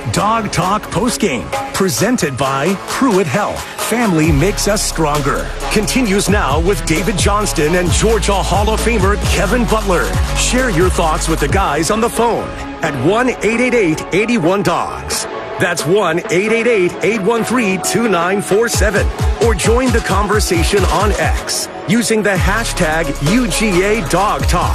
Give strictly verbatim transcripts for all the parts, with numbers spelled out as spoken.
Dog Talk Postgame, presented by Pruitt Health. Family makes us stronger. Continues now with David Johnston and Georgia Hall of Famer Kevin Butler. Share your thoughts with the guys on the phone at one eight eight eight, eight one, D O G S. That's one eight eight eight, eight one three, two nine four seven. Or join the conversation on X using the hashtag U G A Dog Talk.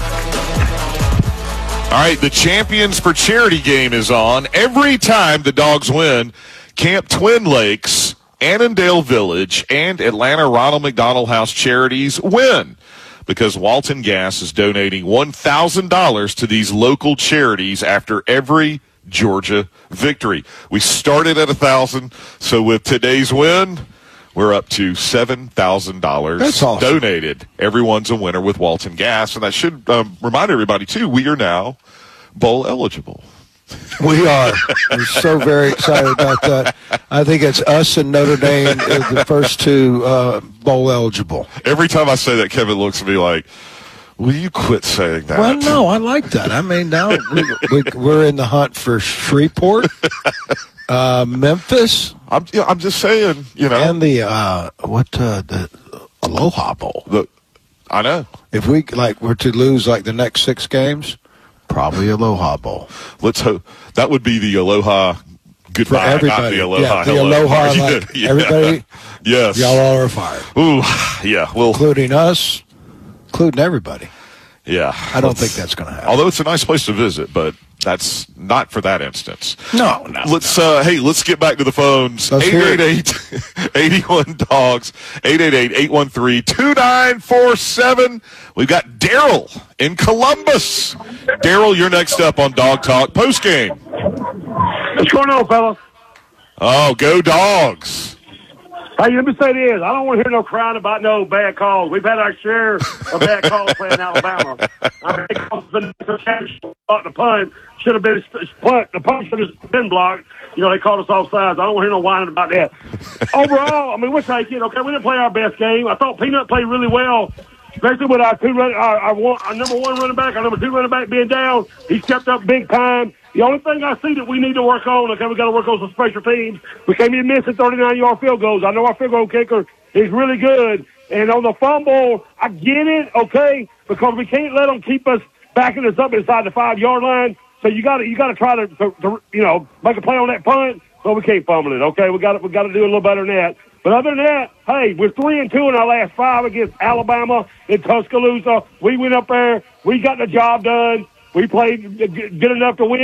All right, the Champions for Charity game is on. Every time the Dogs win, Camp Twin Lakes, Annandale Village, and Atlanta Ronald McDonald House Charities win because Walton Gas is donating one thousand dollars to these local charities after every Georgia victory. We started at one thousand dollars, so with today's win, we're up to seven thousand dollars That's awesome. Donated. Everyone's a winner with Walton Gas, and that should um, remind everybody, too, we are now bowl eligible. We are. We're so very excited about that. I think it's us and Notre Dame is the first two uh, bowl eligible. Every time I say that, Kevin looks at me like, will you quit saying that? Well, no, I like that. I mean, now we, we, we're in the hunt for Shreveport, uh, Memphis. I'm, you know, I'm just saying, you know. And the, uh, what, uh, the Aloha Bowl. The, I know. If we, like, were to lose, like, the next six games, probably Aloha Bowl. Let's hope. That would be the Aloha goodbye, for everybody. not the Aloha yeah, the hello. Aloha, Yeah, like, yeah. everybody, yes. y'all all are fired. Ooh, yeah. Well, including us, including everybody. Yeah. I don't think that's going to happen. Although it's a nice place to visit, but that's not for that instance. No, no. Let's, no. uh, hey, let's get back to the phones. Let's eight eight eight, eight one, D O G S, eight eight eight, eight one three, two nine four seven. We've got Daryl in Columbus. Daryl, you're next up on Dog Talk postgame. What's going on, fellas? Oh, go Dogs. Hey, let me say this. I don't want to hear no crying about no bad calls. We've had our share of bad calls playing Alabama. I mean, the punt should have been punt. The punt should have been blocked. You know, they called us off sides. I don't want to hear no whining about that. Overall, I mean, we're taking, okay, we didn't play our best game. I thought Peanut played really well, especially with our two run, our, our, one, our number one running back, our number two running back being down. He stepped up big time. The only thing I see that we need to work on, okay, we got to work on some special teams. We can't be missing thirty-nine-yard field goals. I know our field goal kicker is really good. And on the fumble, I get it, okay, because we can't let them keep us backing us up inside the five-yard line. So you got to you got to try to, to, to you know make a play on that punt, but we can't fumble it. Okay, we got we got to do a little better than that. But other than that, hey, we're three and two in our last five against Alabama and Tuscaloosa. We went up there, we got the job done. We played good enough to win.